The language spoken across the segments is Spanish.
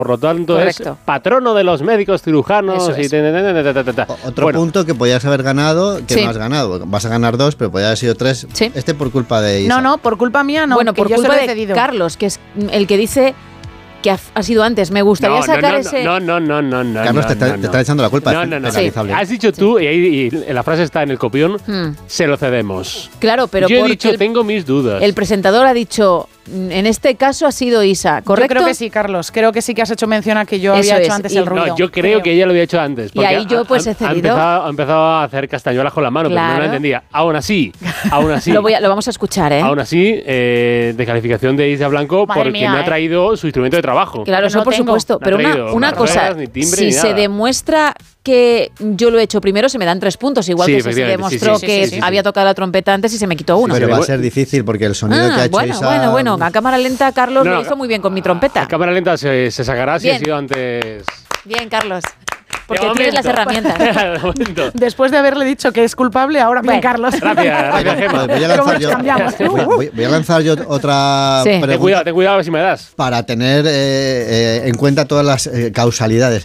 Por lo tanto, Correcto. es patrono de los médicos cirujanos. Eso es. Otro punto que podías haber ganado, que Sí. no has ganado. Vas a ganar 2, pero podía haber sido 3. Sí. Este por culpa de Isa. No, por culpa mía no. Bueno, que por yo se culpa lo he de cedido. Carlos, que es el que dice que ha sido antes. Me gustaría sacar ese... No. Carlos te está echando la culpa. No. Penalizable. Has dicho tú, y la frase está en el copión, Hmm. se lo cedemos. Claro, pero Yo he porque dicho, tengo mis dudas. el presentador ha dicho, en este caso ha sido Isa, ¿correcto? Yo creo que sí, Carlos. Creo que sí que has hecho mención a que yo Eso había hecho es. antes Y- el ruido. No, yo creo que ella lo había hecho antes. Y ahí yo, pues, he ha cedido. empezado a hacer castañuelas con la mano, pero no Claro. la entendía. Aún así. Lo vamos a escuchar, ¿eh? Aún así, descalificación de Isa Blanco Madre porque mía, no ha traído su instrumento de trabajo. Claro, Que eso no por tengo. supuesto. No ha Pero traído una ni cosa, ruedas, ni timbre, si ni se nada. demuestra que yo lo he hecho primero, se me dan 3 puntos. Igual Sí, que si se efectivamente, demostró sí, que sí. había tocado la trompeta antes y se me quitó uno. Pero Sí, va a bueno. ser difícil porque el sonido que ha hecho Isa... bueno. A cámara lenta, Carlos No, lo no, hizo muy bien con mi trompeta. A cámara lenta se sacará si Bien. ha sido antes. Bien, Carlos. Porque De tienes las momento. herramientas. De momento. Después de haberle dicho que es culpable, ahora bien, Bueno. Carlos. Gracias, Gemma. Voy a ¿Cómo lanzar nos yo, cambiamos? voy a lanzar yo otra Sí. pregunta Ten cuidado a ver si me das. para tener en cuenta todas las causalidades.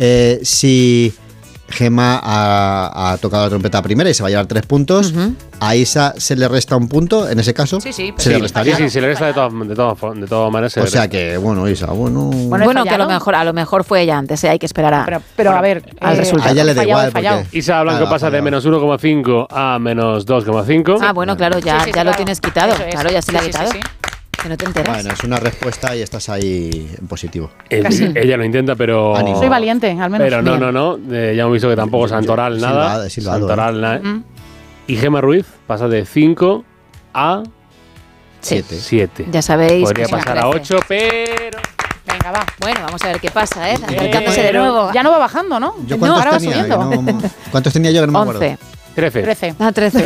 Si Gemma ha tocado la trompeta primera y se va a llevar 3 puntos, a Isa se le resta 1 punto, en ese caso. Sí, se le restaría. Sí, se le resta de todas maneras. O sea que, bueno, Isa, bueno... Bueno, Bueno, que a fallado. lo mejor fue ella antes, hay que esperar a... Pero a ver, al resultado. A ella le da fallado, igual fallado. porque... Isa Blanco Claro, pasa de fallado. menos 1,5 a menos 2,5. Ah, bueno, claro, ya, Sí, sí, ya claro. lo tienes quitado. Eso es. Claro, ya se le ha Sí, quitado. sí. Que no te enteras. Bueno, es una respuesta y estás ahí en positivo. Ella lo intenta, pero. Ánimo. Soy valiente, al menos. Pero no. Ya hemos visto que tampoco Santoral He nada. silbado, Santoral nada. Mm. Y Gemma Ruiz pasa de 5 a Sí. 7. Ya sabéis Podría que es una pasar a 13. 8, pero. Venga, va. Bueno, vamos a ver qué pasa, ¿eh? Y- Acercándose de pero- nuevo. Ya no va bajando, ¿no? ¿Yo No, cuántos ahora va tenía? subiendo. ¿Cuántos tenía yo que no me acuerdo? 11. 13. 13. Ah, 13.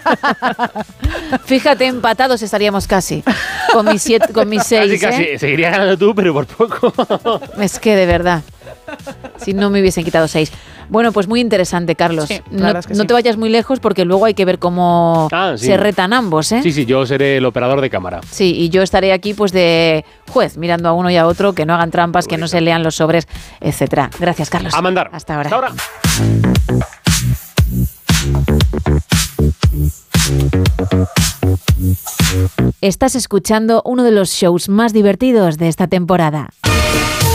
Fíjate, empatados estaríamos casi. Con mis 6, Casi. ¿eh? Seguiría ganando tú, pero por poco. Es que de verdad. Si no me hubiesen quitado 6. Bueno, pues muy interesante, Carlos. Sí, la no verdad es que no sí. te vayas muy lejos porque luego hay que ver cómo Sí. se retan ambos, ¿eh? Sí, yo seré el operador de cámara. Sí, y yo estaré aquí pues de juez, mirando a uno y a otro, que no hagan trampas, que no se lean los sobres, etcétera. Gracias, Carlos. A mandar. Hasta ahora. Hasta ahora. Estás escuchando uno de los shows más divertidos de esta temporada.